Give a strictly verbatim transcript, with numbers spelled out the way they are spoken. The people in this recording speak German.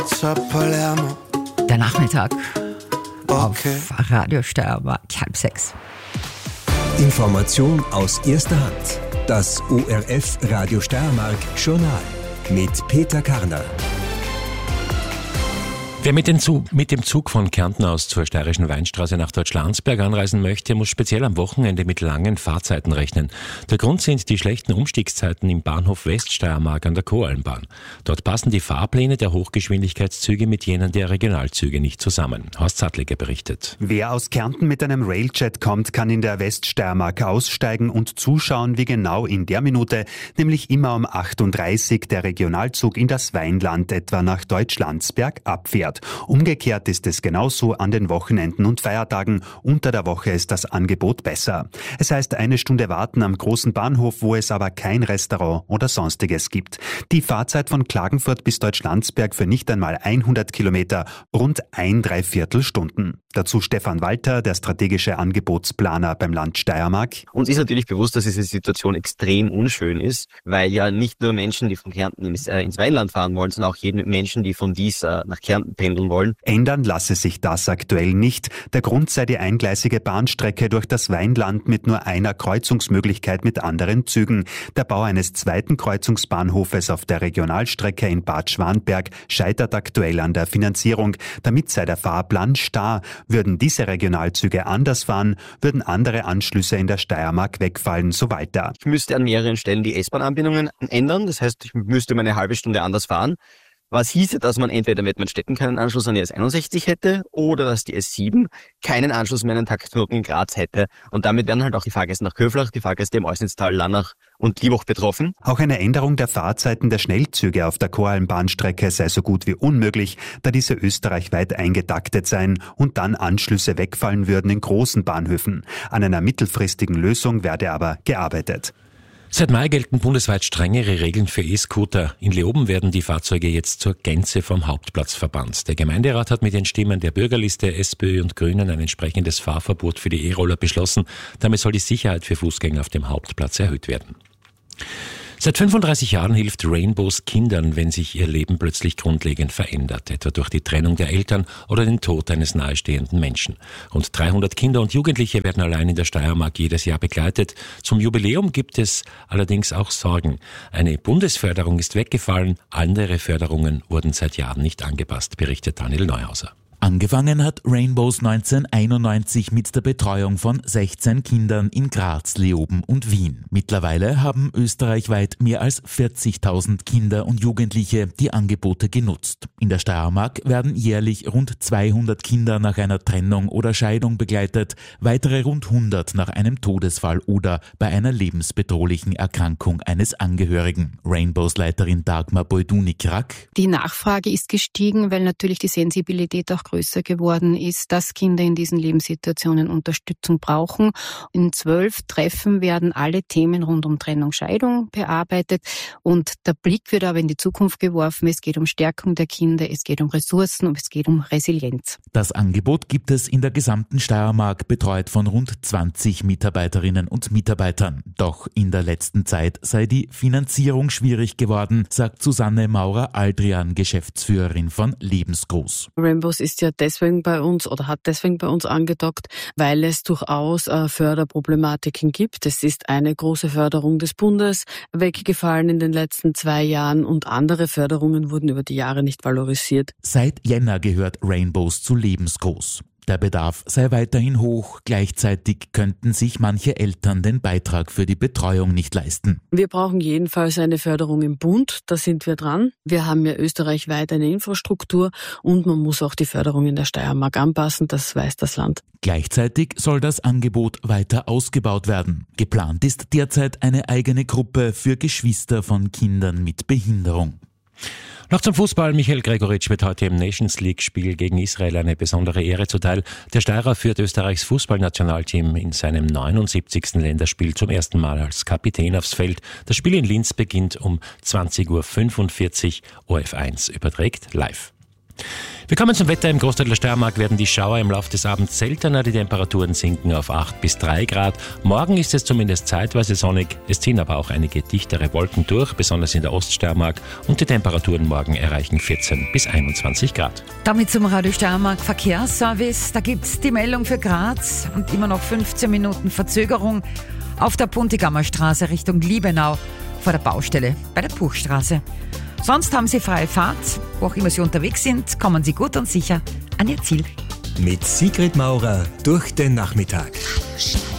Der Nachmittag Okay. auf Radio Steiermark, halb sechs. Information aus erster Hand. Das O R F Radio Steiermark Journal mit Peter Karner. Wer mit, den Zug, mit dem Zug von Kärnten aus zur Steirischen Weinstraße nach Deutschlandsberg anreisen möchte, muss speziell am Wochenende mit langen Fahrzeiten rechnen. Der Grund sind die schlechten Umstiegszeiten im Bahnhof Weststeiermark an der Koralmbahn. Dort passen die Fahrpläne der Hochgeschwindigkeitszüge mit jenen der Regionalzüge nicht zusammen. Horst Sattliger berichtet. Wer aus Kärnten mit einem Railjet kommt, kann in der Weststeiermark aussteigen und zuschauen, wie genau in der Minute, nämlich immer um acht Uhr dreißig, der Regionalzug in das Weinland etwa nach Deutschlandsberg abfährt. Umgekehrt ist es genauso an den Wochenenden und Feiertagen. Unter der Woche ist das Angebot besser. Es heißt eine Stunde warten am großen Bahnhof, wo es aber kein Restaurant oder Sonstiges gibt. Die Fahrzeit von Klagenfurt bis Deutschlandsberg für nicht einmal hundert Kilometer, rund ein Dreiviertel Stunden. Dazu Stefan Walter, der strategische Angebotsplaner beim Land Steiermark. Uns ist natürlich bewusst, dass diese Situation extrem unschön ist, weil ja nicht nur Menschen, die von Kärnten ins, äh, ins Weinland fahren wollen, sondern auch jeden Menschen, die von Dies äh, nach Kärnten pendeln wollen. Ändern lasse sich das aktuell nicht. Der Grund sei die eingleisige Bahnstrecke durch das Weinland mit nur einer Kreuzungsmöglichkeit mit anderen Zügen. Der Bau eines zweiten Kreuzungsbahnhofes auf der Regionalstrecke in Bad Schwanberg scheitert aktuell an der Finanzierung. Damit sei der Fahrplan starr. Würden diese Regionalzüge anders fahren, würden andere Anschlüsse in der Steiermark wegfallen, so weiter. Ich müsste an mehreren Stellen die S-Bahn-Anbindungen ändern. Das heißt, ich müsste meine halbe Stunde anders fahren. Was hieße, dass man entweder mit Mettmann-Stetten keinen Anschluss an die S einundsechzig hätte oder dass die S sieben keinen Anschluss mehr an den Taktknoten in Graz hätte. Und damit wären halt auch die Fahrgäste nach Köflach, die Fahrgäste im Eusnitztal, Lannach und Liebach betroffen. Auch eine Änderung der Fahrzeiten der Schnellzüge auf der Koralmbahnstrecke sei so gut wie unmöglich, da diese österreichweit eingetaktet seien und dann Anschlüsse wegfallen würden in großen Bahnhöfen. An einer mittelfristigen Lösung werde aber gearbeitet. Seit Mai gelten bundesweit strengere Regeln für E-Scooter. In Leoben werden die Fahrzeuge jetzt zur Gänze vom Hauptplatz verbannt. Der Gemeinderat hat mit den Stimmen der Bürgerliste, SPÖ und Grünen ein entsprechendes Fahrverbot für die E-Roller beschlossen. Damit soll die Sicherheit für Fußgänger auf dem Hauptplatz erhöht werden. Seit fünfunddreißig Jahren hilft Rainbows Kindern, wenn sich ihr Leben plötzlich grundlegend verändert, etwa durch die Trennung der Eltern oder den Tod eines nahestehenden Menschen. Rund dreihundert Kinder und Jugendliche werden allein in der Steiermark jedes Jahr begleitet. Zum Jubiläum gibt es allerdings auch Sorgen. Eine Bundesförderung ist weggefallen, andere Förderungen wurden seit Jahren nicht angepasst, berichtet Daniel Neuhauser. Angefangen hat Rainbows neunzehnhunderteinundneunzig mit der Betreuung von sechzehn Kindern in Graz, Leoben und Wien. Mittlerweile haben österreichweit mehr als vierzigtausend Kinder und Jugendliche die Angebote genutzt. In der Steiermark werden jährlich rund zweihundert Kinder nach einer Trennung oder Scheidung begleitet, weitere rund hundert nach einem Todesfall oder bei einer lebensbedrohlichen Erkrankung eines Angehörigen. Rainbows Leiterin Dagmar Boyduni-Krack: Die Nachfrage ist gestiegen, weil natürlich die Sensibilität auch größer geworden ist, dass Kinder in diesen Lebenssituationen Unterstützung brauchen. In zwölf Treffen werden alle Themen rund um Trennung, Scheidung bearbeitet und der Blick wird aber in die Zukunft geworfen. Es geht um Stärkung der Kinder, es geht um Ressourcen und es geht um Resilienz. Das Angebot gibt es in der gesamten Steiermark, betreut von rund zwanzig Mitarbeiterinnen und Mitarbeitern. Doch in der letzten Zeit sei die Finanzierung schwierig geworden, sagt Susanne Maurer-Aldrian, Geschäftsführerin von Lebensgroß. Rainbows ist ja deswegen bei uns oder hat deswegen bei uns angedockt, weil es durchaus äh, Förderproblematiken gibt. Es ist eine große Förderung des Bundes weggefallen in den letzten zwei Jahren und andere Förderungen wurden über die Jahre nicht valorisiert. Seit Jänner gehört Rainbows zu Lebensgroß. Der Bedarf sei weiterhin hoch, gleichzeitig könnten sich manche Eltern den Beitrag für die Betreuung nicht leisten. Wir brauchen jedenfalls eine Förderung im Bund, da sind wir dran. Wir haben ja österreichweit eine Infrastruktur und man muss auch die Förderung in der Steiermark anpassen, das weiß das Land. Gleichzeitig soll das Angebot weiter ausgebaut werden. Geplant ist derzeit eine eigene Gruppe für Geschwister von Kindern mit Behinderung. Noch zum Fußball. Michael Gregoritsch wird heute im Nations League-Spiel gegen Israel eine besondere Ehre zuteil. Der Steirer führt Österreichs Fußballnationalteam in seinem neunundsiebzigsten Länderspiel zum ersten Mal als Kapitän aufs Feld. Das Spiel in Linz beginnt um zwanzig Uhr fünfundvierzig. O R F eins überträgt live. Wir kommen zum Wetter. Im Großteil der Steiermark werden die Schauer im Laufe des Abends seltener. Die Temperaturen sinken auf acht bis drei Grad. Morgen ist es zumindest zeitweise sonnig. Es ziehen aber auch einige dichtere Wolken durch, besonders in der Oststeiermark. Und die Temperaturen morgen erreichen vierzehn bis einundzwanzig Grad. Damit zum Radio Steiermark Verkehrsservice. Da gibt es die Meldung für Graz und immer noch fünfzehn Minuten Verzögerung auf der Puntigammer Straße Richtung Liebenau vor der Baustelle bei der Puchstraße. Sonst haben Sie freie Fahrt. Wo auch immer Sie unterwegs sind, kommen Sie gut und sicher an Ihr Ziel. Mit Sigrid Maurer durch den Nachmittag.